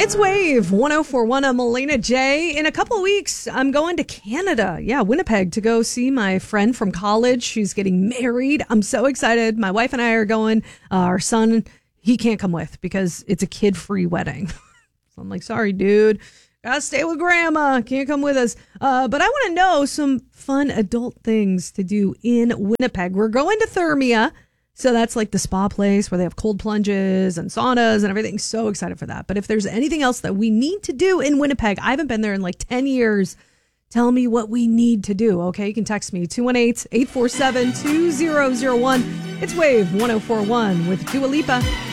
It's Wave 1041. I'm Melina J. In a couple of weeks, I'm going to Canada. Yeah, Winnipeg to go see my friend from college. She's getting married. I'm so excited. My wife and I are going. Our son, he can't come with because it's a kid-free wedding. So I'm like, sorry, dude. Gotta stay with grandma. Can't come with us. But I want to know some fun adult things to do in Winnipeg. We're going to Thermia. So that's like the spa place where they have cold plunges and saunas and everything. So excited for that. But if there's anything else that we need to do in Winnipeg, I haven't been there in like 10 years. Tell me what we need to do. Okay, you can text me 218-847-2001. It's Wave 1041 with Dua Lipa.